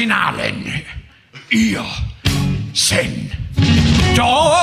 Finalen. Ihr Sen. Da,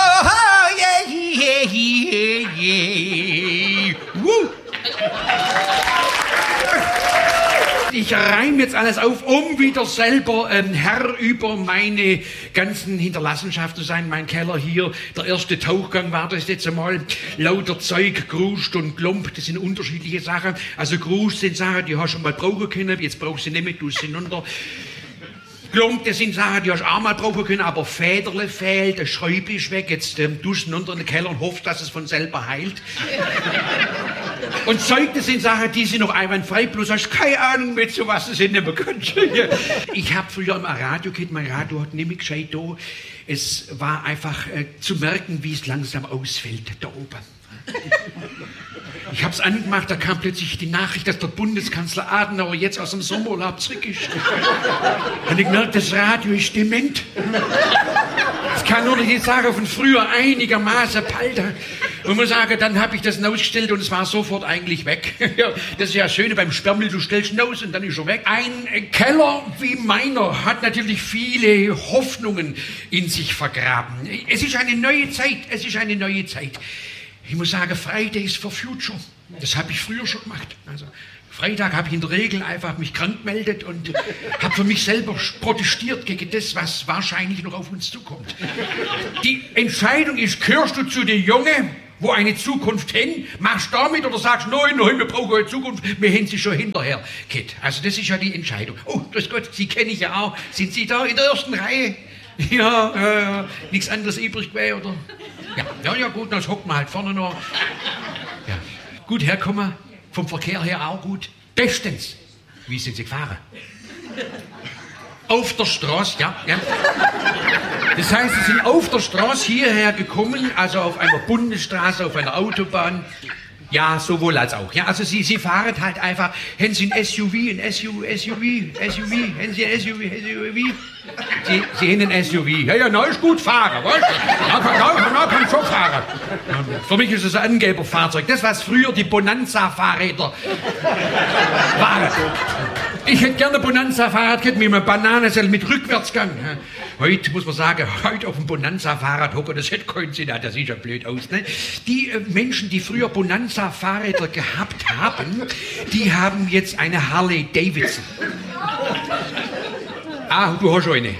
Ich reime jetzt alles auf, um wieder selber Herr über meine ganzen Hinterlassenschaften zu sein. Mein Keller hier, der erste Tauchgang war das jetzt einmal. Lauter Zeug, Gruscht und Klump, das sind unterschiedliche Sachen. Also Gruscht sind Sachen, die hast du schon mal brauchen können, jetzt brauchst du sie nicht mehr, tust sie hinunter. Klump, das sind Sachen, die hast du auch mal brauchen können, aber Federle fehlt, der Schräube ist weg, jetzt tust du hinunter in den Keller und hoffst, dass es von selber heilt. Und Zeug, das sind Sachen, die sind noch einwandfrei, bloß hast keine Ahnung mit so was das sind nicht mehr kannst. Ich habe früher im Radio gehabt, mein Radio hat nicht mehr gescheit da. Es war einfach zu merken, wie es langsam ausfällt da oben. Ich hab's angemacht, da kam plötzlich die Nachricht, dass der Bundeskanzler Adenauer jetzt aus dem Sommerurlaub zurück ist. Und ich merkte, das Radio ist dement. Das kann nur die Sache von früher einigermaßen palten. Und muss sagen, dann habe ich das ausgestellt und es war sofort eigentlich weg. Das ist ja das Schöne beim Sperrmüll, du stellst ihn aus und dann ist er weg. Ein Keller wie meiner hat natürlich viele Hoffnungen in sich vergraben. Es ist eine neue Zeit, Ich muss sagen, Fridays for Future, das habe ich früher schon gemacht. Also Freitag habe ich in der Regel einfach mich krank gemeldet und habe für mich selber protestiert gegen das, was wahrscheinlich noch auf uns zukommt. Die Entscheidung ist, gehörst du zu den Jungen, wo eine Zukunft hin, machst du damit oder sagst, nein, wir brauchen eine Zukunft, wir haben sie schon hinterher. Kid. Also das ist ja die Entscheidung. Oh, grüß Gott, Sie kenne ich ja auch. Sind Sie da in der ersten Reihe? Ja, nichts anderes übrig wäre, oder? Ja, gut, dann hocken wir halt vorne noch. Ja. Gut herkommen, vom Verkehr her auch gut. Bestens. Wie sind Sie gefahren? Auf der Straße, ja. Das heißt, Sie sind auf der Straße hierher gekommen, also auf einer Bundesstraße, auf einer Autobahn. Ja, sowohl als auch. Ja, also Sie fahren halt einfach. Haben Sie ein SUV, haben Sie ein SUV? Sie haben ein SUV. Ja, na, ist gut fahren, weißt du? Ja, kann schon fahren. Für mich ist es ein Angeberfahrzeug. Das, was früher die Bonanza-Fahrräder waren. Ich hätte gerne ein Bonanza-Fahrrad gehabt mit einem Bananensattel mit Rückwärtsgang. Heute muss man sagen, heute auf dem Bonanza-Fahrrad hocken, das hätte keinen Sinn, das sieht ja blöd aus. Ne? Die Menschen, die früher Bonanza-Fahrräder gehabt haben, die haben jetzt eine Harley Davidson. Ah, du hast schon eine.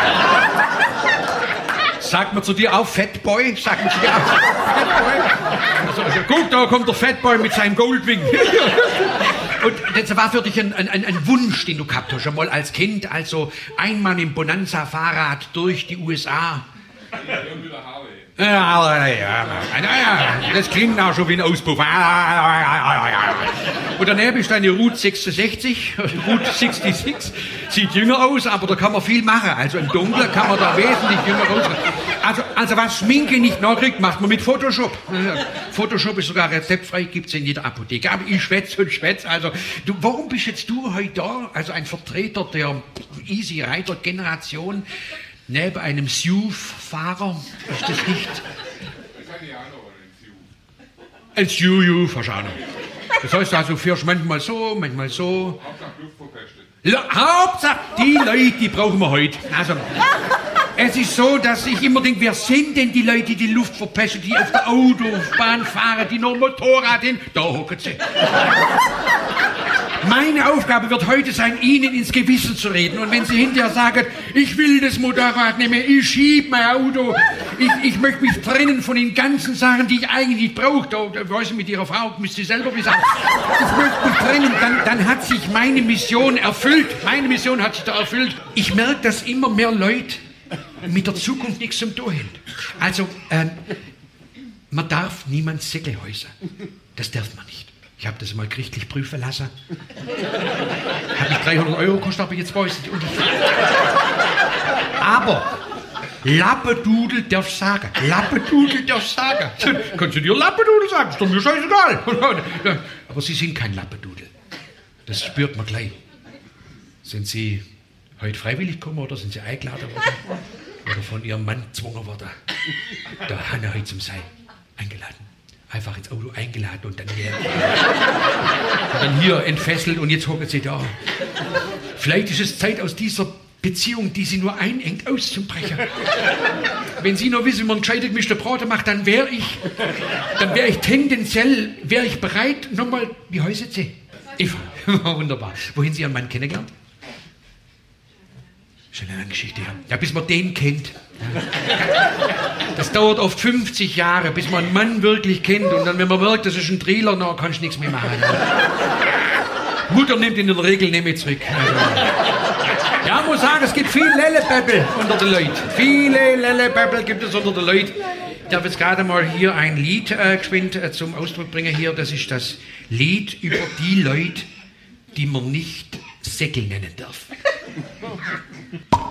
Sagt man zu dir auch Fatboy? Sagt man zu dir auch Fatboy? Also, guck, da kommt der Fatboy mit seinem Goldwing. Und das war für dich ein Wunsch, den du gehabt hast, schon mal als Kind. Also einmal im Bonanza-Fahrrad durch die USA. Ja, das klingt auch schon wie ein Auspuff. Und daneben ist eine Route 66, Route 66. Sieht jünger aus, aber da kann man viel machen. Also im Dunkeln kann man da wesentlich jünger aussehen. Also was Schminke nicht nachkriegt, macht man mit Photoshop. Photoshop ist sogar rezeptfrei, gibt's in jeder Apotheke. Aber ich schwätze und schwätze. Also, warum bist jetzt du heute da, also ein Vertreter der Easy Rider Generation, neben einem SUV-Fahrer? Ist das nicht? Ein SUV, verstanden. Das heißt also, du fährst manchmal so, manchmal so. Hauptsache, die Leute, die brauchen wir heute. Also, es ist so, dass ich immer denke, wer sind denn die Leute, die die Luft verpesten, die auf der Autobahn fahren, die noch Motorrad hin? Da hocken sie. Meine Aufgabe wird heute sein, Ihnen ins Gewissen zu reden. Und wenn Sie hinterher sagen, ich will das Motorrad nicht mehr, ich schieb mein Auto, ich möchte mich trennen von den ganzen Sachen, die ich eigentlich nicht brauche. Da weiß ich, mit Ihrer Frau, müsst Sie selber wissen. Ich möchte mich trennen, dann hat sich meine Mission erfüllt. Meine Mission hat sich da erfüllt. Ich merke, dass immer mehr Leute mit der Zukunft nichts zum Tun haben. Also, man darf niemand Säcke häusern. Das darf man nicht. Ich habe das mal gerichtlich prüfen lassen. Hat mich 300 € gekostet, aber jetzt weiß ich. Aber Lappedudel darf sagen. Lappedudel darf sagen. Kannst du dir Lappedudel sagen? Ist doch mir scheißegal. Aber Sie sind kein Lappedudel. Das spürt man gleich. Sind Sie heute freiwillig gekommen oder sind Sie eingeladen worden? Oder von Ihrem Mann gezwungen worden? Da Hanna heute zum Sein eingeladen. Einfach ins Auto eingeladen und dann hier entfesselt und jetzt hocken Sie da. Vielleicht ist es Zeit, aus dieser Beziehung, die Sie nur einengt, auszubrechen. Wenn Sie nur wissen, wie man gescheit gemischte Brote macht, dann wäre ich tendenziell bereit, nochmal, wie heißt sie? Eva. Wunderbar. Wohin Sie Ihren Mann kennengelernt? Schon eine lange Geschichte, ja. Ja, bis man den kennt. Das dauert oft 50 Jahre, bis man einen Mann wirklich kennt. Und dann, wenn man merkt, das ist ein Trailer, dann kannst du nichts mehr machen. Mutter nimmt in der Regel nicht mehr zurück. Also, ja, muss sagen, es gibt viel Lellepäppel unter den Leuten. Viele Lellepäppel gibt es unter den Leuten. Ich darf jetzt gerade mal hier ein Lied geschwind zum Ausdruck bringen hier. Das ist das Lied über die Leute, die man nicht Säckel nennen darf.